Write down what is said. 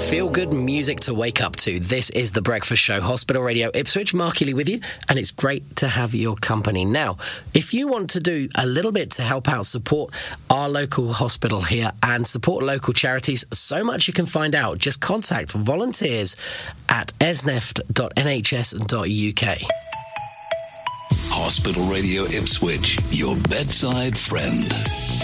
Feel-good music to wake up to. This is The Breakfast Show, Hospital Radio Ipswich. Mark Healy with you, and it's great to have your company. Now, if you want to do a little bit to help out, support our local hospital here and support local charities, so much you can find out. Just contact volunteers at esneft.nhs.uk. Hospital Radio Ipswich, your bedside friend.